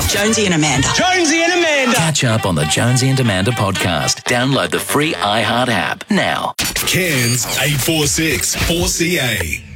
Jonesy and Amanda. Jonesy and Amanda. Catch up on the Jonesy and Amanda podcast. Download the free iHeart app now. Cairns 846 4CA.